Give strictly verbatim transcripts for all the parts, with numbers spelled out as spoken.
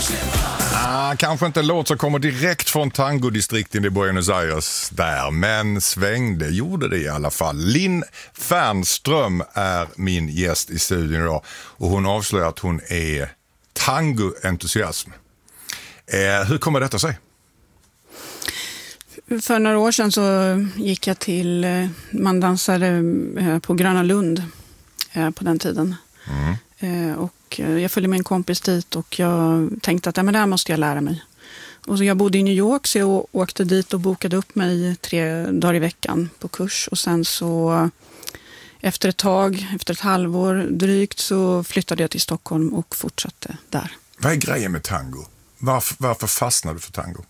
Ah, kanske inte en låt som kommer direkt från tangodistrikten i Buenos Aires där, men svängde, gjorde det i alla fall. Linn Fernström är min gäst i studion idag och hon avslöjar att hon är tangoentusiasm. Eh, hur kommer detta sig? För några år sedan så gick jag till, man dansade på Gröna Lund på den tiden. Mm. Och jag följde med en kompis dit och jag tänkte att ja, men det här måste jag lära mig. Och så jag bodde i New York så jag åkte dit och bokade upp mig tre dagar i veckan på kurs. Och sen så efter ett tag, efter ett halvår drygt så flyttade jag till Stockholm och fortsatte där. Vad är grejen med tango? Varför, varför fastnade du för tango?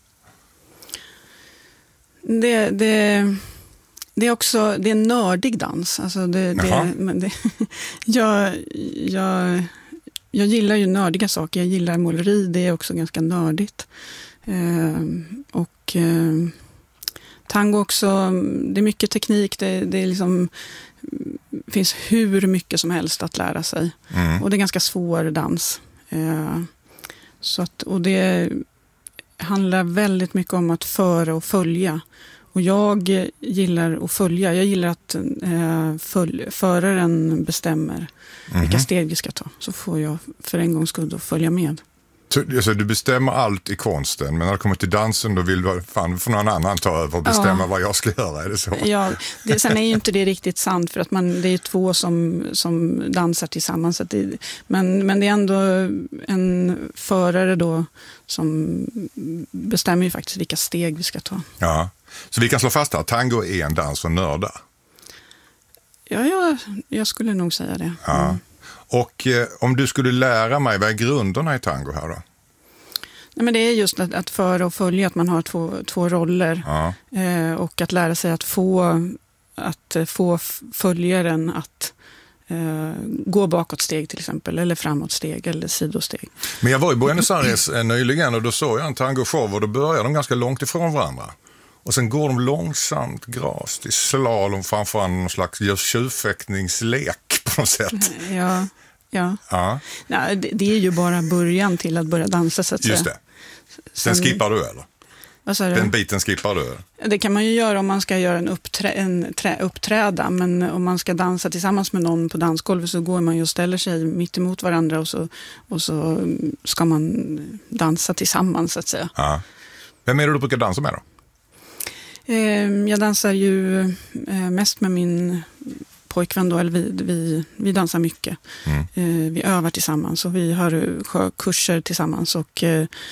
Det, det, det är också det är en nördig dans. Alltså det, det, men det, jag, jag, jag gillar ju nördiga saker. Jag gillar måleri, det är också ganska nördigt. Eh, och eh, tango också, det är mycket teknik. Det, det är liksom, finns hur mycket som helst att lära sig. Mm. Och det är ganska svår dans. Eh, så att, och det handlar väldigt mycket om att föra och följa. Och jag gillar att följa. Jag gillar att eh, följ, föraren bestämmer mm-hmm. vilka steg vi ska ta. Så får jag för en gångs skull följa med. Så, alltså, du bestämmer allt i konsten, men när det kommer till dansen då vill du fan för någon annan ta över och bestämma ja. vad jag ska göra, är det så? Ja, det, sen är ju inte det riktigt sant för att man, det är två som, som dansar tillsammans. Så det, men, men det är ändå en förare då som bestämmer ju faktiskt vilka steg vi ska ta. Ja, så vi kan slå fast att tango är en dans för nördar. Ja, jag, jag skulle nog säga det. Ja. Mm. Och eh, om du skulle lära mig, vad är grunderna i tango här då? Nej, men det är just att, att föra och följa, att man har två, två roller. Ja. Eh, och att lära sig att få, att få följaren att eh, gå bakåt steg till exempel, eller framåt steg eller sidosteg. Men jag var i Buenos Aires nyligen och då såg jag en tango-show och då började de ganska långt ifrån varandra. Och sen går de långsamt grast i slalom framför någon slags tjurfäktningslek på något sätt. Ja, ja. ja. Nej, det, det är ju bara början till att börja dansa så att Just säga. det. Sen Sen, skippar du eller? Vad sa du? Den biten skippar du? Det kan man ju göra om man ska göra en, uppträ, en trä, uppträda. Men om man ska dansa tillsammans med någon på dansgolvet så går man ju och ställer sig mitt emot varandra och så, och så ska man dansa tillsammans så att säga. Ja. Vem är det du brukar dansa med då? Jag dansar ju mest med min pojkvän då, eller vi, vi, vi dansar mycket. Mm. Vi övar tillsammans och vi har kurser tillsammans och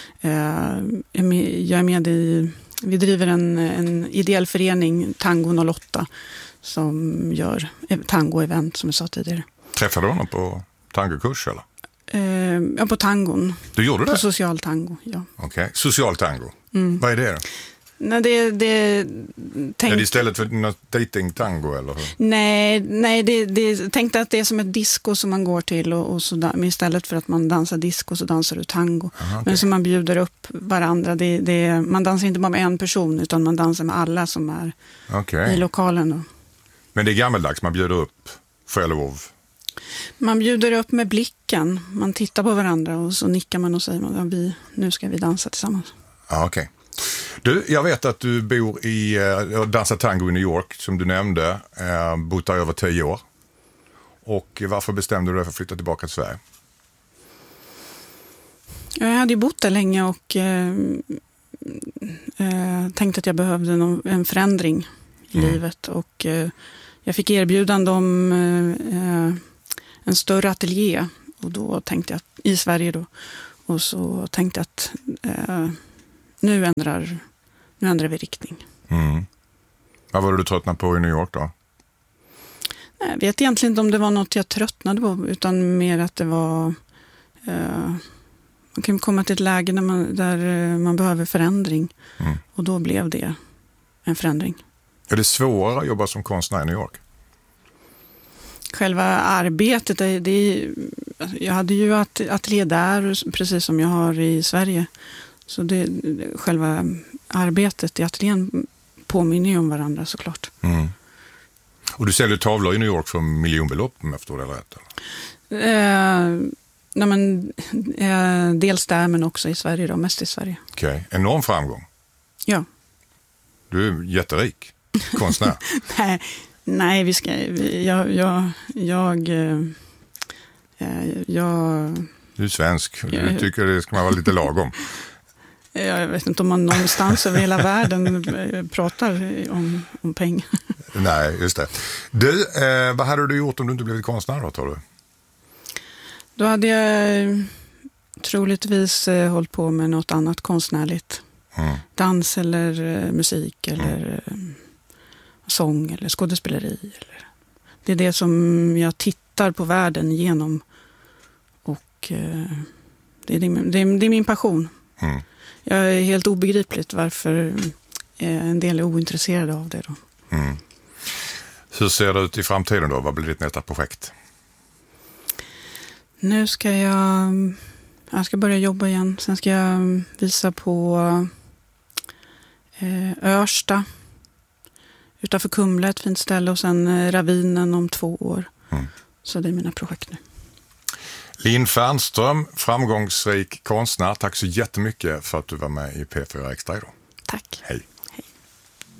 jag är med i, vi driver en, en ideell förening, Tango noll åtta, som gör tango-event som jag sa tidigare. Träffade du honom på tangokurs eller? Ja, på tangon. Du gjorde det? På social tango, ja. Okej, okay. Social tango. Mm. Vad är det då? Nej, det, det, tänk... Är det istället för något dating-tango eller hur? Nej, nej det, det, tänkte att det är som ett disco som man går till och, och så, men istället för att man dansar disco så dansar du tango. Aha, okay. Men så man bjuder upp varandra. Det, det, man dansar inte bara med en person utan man dansar med alla som är okay. i lokalen. Då. Men det är gammaldags, man bjuder upp själv? Man bjuder upp med blicken. Man tittar på varandra och så nickar man och säger att vi, nu ska vi dansa tillsammans. Ja, okej. Okay. Du, jag vet att du bor i, uh, dansar tango i New York som du nämnde, uh, bott där över tio år. Och varför bestämde du dig för att flytta tillbaka till Sverige? Jag hade ju bott där länge och uh, uh, tänkte att jag behövde någon, en förändring i mm. livet. Och uh, jag fick erbjudande om uh, en större ateljé och då tänkte jag, i Sverige då, och så tänkte jag att uh, Nu ändrar, nu ändrar vi riktning. Mm. Vad var det du tröttnade på i New York då? Jag vet egentligen inte om det var något jag tröttnade på utan mer att det var eh, man kan komma till ett läge där man, där man behöver förändring mm. och då blev det en förändring. Är det svårare att jobba som konstnär i New York? Själva arbetet, det, det, jag hade ju att, ateljé där precis som jag har i Sverige. Så det, själva arbetet i ateljén påminner ju om varandra såklart. Mm. Och du säljer tavlor i New York för miljonbelopp om jag förstår det rätt? Eh, Nej, men, eh, dels där men också i Sverige då, mest i Sverige. Okej, okay. Enorm framgång. Ja. Du är jätterik konstnär. nej, nej, vi ska, jag, jag, jag, eh, jag... Du är svensk, du jag, tycker det ska man vara lite lagom. Jag vet inte om man någonstans över hela världen pratar om, om pengar. Nej, just det. Du, eh, vad hade du gjort om du inte blivit konstnär då, tror du? Då hade jag troligtvis eh, hållit på med något annat konstnärligt. Mm. Dans eller eh, musik eller eh, sång eller skådespeleri. Eller. Det är det som jag tittar på världen genom. Och eh, det, är, det, är, det är min passion. Mm. Jag är helt obegripligt varför eh, en del är ointresserade av det då. Mm. Hur ser det ut i framtiden då? Vad blir ditt nästa projekt? Nu ska jag, jag ska börja jobba igen. Sen ska jag visa på eh, Örsta utanför Kumla, ett fint ställe, och sen eh, Ravinen om två år. Mm. Så det är mina projekt nu. Linn Fernström, framgångsrik konstnär. Tack så jättemycket för att du var med i P fyra Extra idag. Tack. Hej.